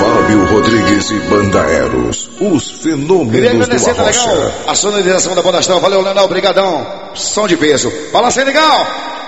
Fábio Rodrigues e Banda Eros, os fenômenos do Arrocha. A sonorização da Banda Astral. Valeu, Leonel, brigadão. Som de peso. Fala, Senegal.